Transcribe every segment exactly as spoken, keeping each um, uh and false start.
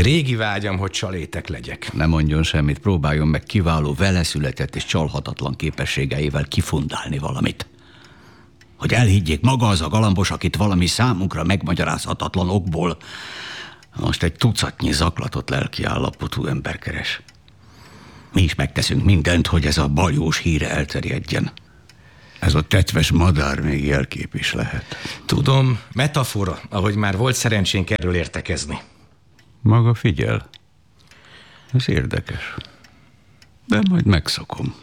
Régi vágyam, hogy csalétek legyek. Ne mondjon semmit, próbáljon meg kiváló, veleszületett és csalhatatlan képességeivel kifundálni valamit. Hogy elhiggyék, maga az a galambos, akit valami számunkra megmagyarázhatatlan okból most egy tucatnyi zaklatott lelkiállapotú ember keres. Mi is megteszünk mindent, hogy ez a baljós híre elterjedjen. Ez a tetves madár még jelkép is lehet. Tudom, metafora, ahogy már volt szerencsénk erről értekezni. Maga figyel. Ez érdekes. De majd megszokom.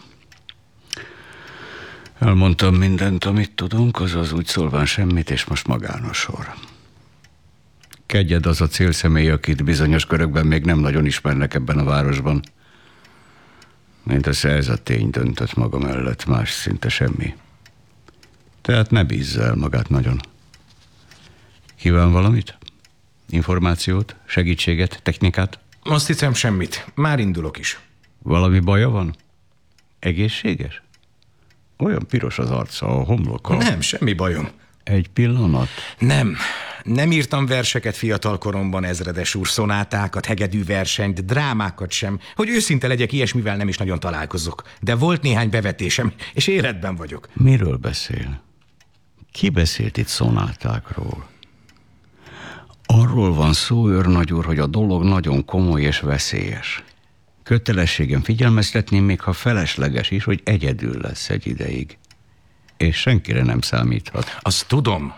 Elmondtam mindent, amit tudunk, azaz úgy szólván semmit, és most magán a sor. Kegyed az a célszemély, akit bizonyos körökben még nem nagyon ismernek ebben a városban. Mindössze ez a tény döntött maga mellett, más szinte semmi. Tehát ne bízza el magát nagyon. Kíván valamit? Információt, segítséget, technikát? Azt hiszem semmit. Már indulok is. Valami baja van? Egészséges? Olyan piros az arca, a homloka. Nem, semmi bajom. Egy pillanat. Nem. Nem írtam verseket fiatal koromban, ezredes úr, szonátákat, hegedű versenyt, drámákat sem. Hogy őszinte legyek, ilyesmivel nem is nagyon találkozok. De volt néhány bevetésem, és életben vagyok. Miről beszél? Ki beszélt itt szonátákról? Arról van szó, őrnagy úr, hogy a dolog nagyon komoly és veszélyes. Kötelességem figyelmeztetni, még ha felesleges is, hogy egyedül lesz egy ideig. És senkire nem számíthat. Azt tudom.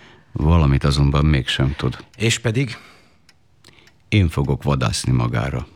Valamit azonban mégsem tud. És pedig? Én fogok vadászni magára.